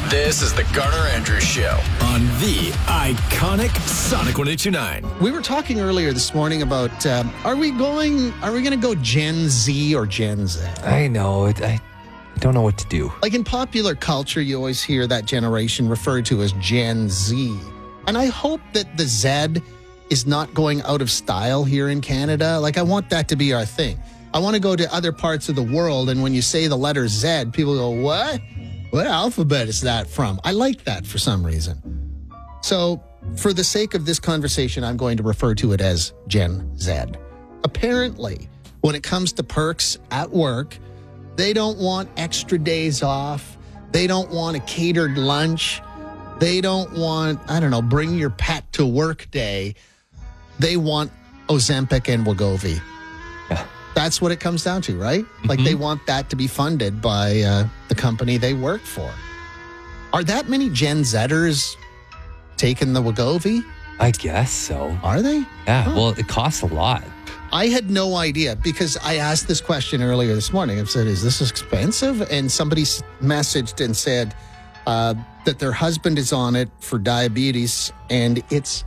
This is the Garner Andrews Show on the iconic Sonic 102.9. We were talking earlier this morning about are we going to go Gen Z or Gen Z? I know. I don't know what to do. Like in popular culture, you always hear that generation referred to as Gen Z. And I hope that the Z is not going out of style here in Canada. Like, I want that to be our thing. I want to go to other parts of the world, and when you say the letter Z, people go, what? What alphabet is that from? I like that for some reason. So, for the sake of this conversation, I'm going to refer to it as Gen Z. Apparently, when it comes to perks at work, they don't want extra days off. They don't want a catered lunch. They don't want, bring your pet to work day. They want Ozempic and Wegovy. Yeah. That's what it comes down to, right? Mm-hmm. Like, they want that to be funded by the company they work for. Are that many Gen Zers taking the Wegovy? I guess so. Are they? Yeah, well, it costs a lot. I had no idea because I asked this question earlier this morning. I said, is this expensive? And somebody messaged and said that their husband is on it for diabetes and it's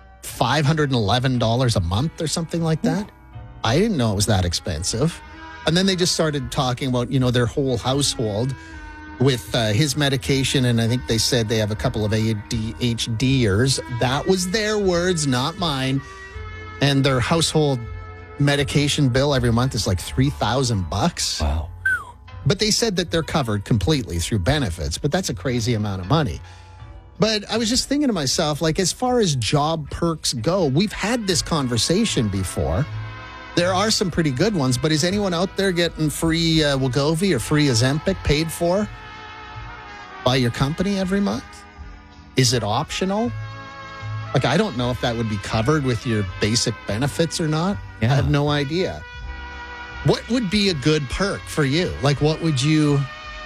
$511 a month or something like that. I didn't know it was that expensive. And then they just started talking about, their whole household with his medication. And I think they said they have a couple of ADHDers. That was their words, not mine. And their household medication bill every month is like $3,000. Wow. But they said that they're covered completely through benefits. But that's a crazy amount of money. But I was just thinking to myself, like, as far as job perks go, we've had this conversation before. There are some pretty good ones, but is anyone out there getting free Wegovy or free Ozempic paid for by your company every month? Is it optional? Like, I don't know if that would be covered with your basic benefits or not. Yeah. I have no idea. What would be a good perk for you? Like, what would you...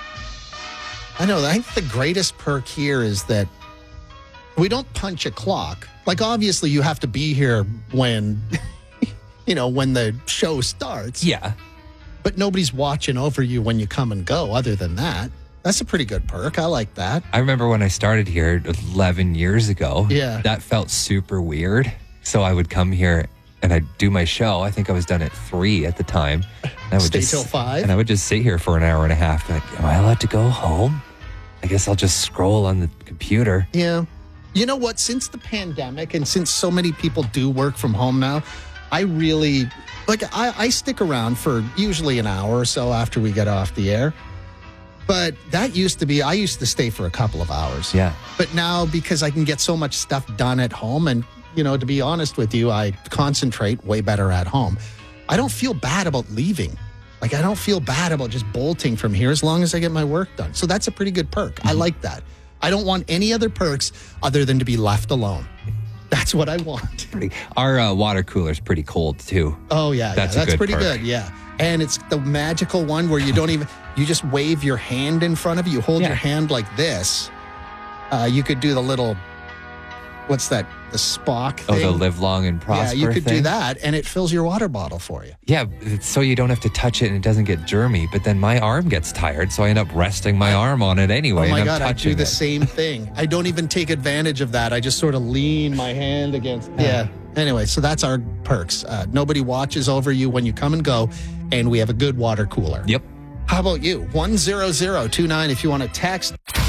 I think the greatest perk here is that we don't punch a clock. Like, obviously, you have to be here when... when the show starts. Yeah. But nobody's watching over you when you come and go other than that. That's a pretty good perk. I like that. I remember when I started here 11 years ago. Yeah. That felt super weird. So I would come here and I'd do my show. I think I was done at 3 at the time. And I would Stay till 5? And I would just sit here for an hour and a half. Like, am I allowed to go home? I guess I'll just scroll on the computer. Yeah. You know what? Since the pandemic and since so many people do work from home now, I really, I stick around for usually an hour or so after we get off the air. But that used to be, I used to stay for a couple of hours. Yeah. But now, because I can get so much stuff done at home, and, to be honest with you, I concentrate way better at home. I don't feel bad about leaving. Like, I don't feel bad about just bolting from here as long as I get my work done. So that's a pretty good perk. Mm-hmm. I like that. I don't want any other perks other than to be left alone. That's what I want. Our water cooler's pretty cold, too. Oh, yeah. That's pretty perk. good, yeah. And it's the magical one where you don't even, you just wave your hand in front of you. You hold your hand like this. You could do the little, what's that, the Spock thing? Oh, the live long and prosper Yeah, you could thing? do that, and it fills your water bottle for you. Yeah, so you don't have to touch it and it doesn't get germy. But then my arm gets tired, so I end up resting my arm on it anyway. Oh, my and God, I'm I do the it. same thing. I don't even take advantage of that. I just sort of lean my hand against, yeah. Anyway, so that's our perks. Nobody watches over you when you come and go, and we have a good water cooler. Yep. How about you? 10029 if you want to text.